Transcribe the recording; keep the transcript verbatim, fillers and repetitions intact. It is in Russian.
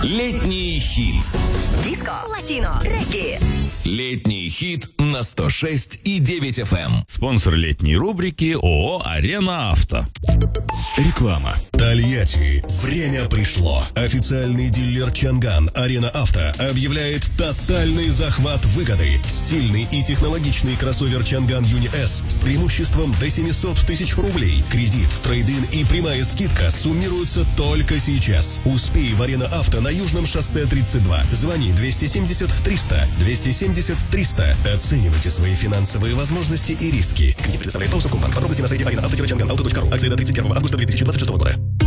Летний хит. Диско, латино, регги. Летний хит на сто шесть и девять эф эм. Спонсор летней рубрики ООО «Арена Авто». Реклама. Тольятти. Время пришло. Официальный дилер Чанган Арена Авто объявляет тотальный захват выгоды. Стильный и технологичный кроссовер Чанган Юни С с преимуществом до семьсот тысяч рублей. Кредит, трейд-ин и прямая скидка суммируются только сейчас. Успей в Арена Авто на Южном шоссе тридцать два. Звони двести семьдесят триста. двести семьдесят триста. Оценивайте свои финансовые возможности и риски. Кредит предоставляет Паусов Компанк. Подробности на сайте арена авто чанган авто точка ру. Акция до тридцать первого августа две тысячи двадцать шестого года.